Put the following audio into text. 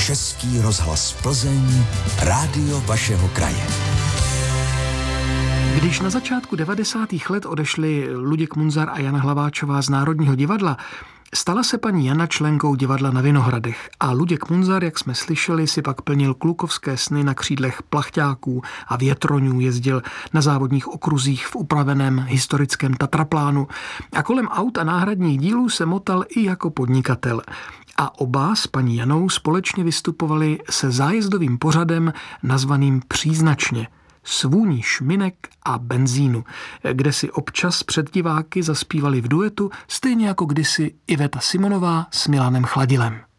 Český rozhlas Plzeň, rádio vašeho kraje. Když na začátku 90. let odešli Luděk Munzar a Jana Hlaváčová z Národního divadla, stala se paní Jana členkou divadla na Vinohradech a Luděk Munzar, jak jsme slyšeli, si pak plnil klukovské sny na křídlech plachťáků a větroňů, jezdil na závodních okruzích v upraveném historickém Tatraplánu a kolem aut a náhradních dílů se motal i jako podnikatel. A oba s paní Janou společně vystupovali se zájezdovým pořadem nazvaným Příznačně. S vůní šminek a benzínu, kde si občas před diváky zaspívali v duetu, stejně jako kdysi Iveta Simonová s Milanem Chladilem.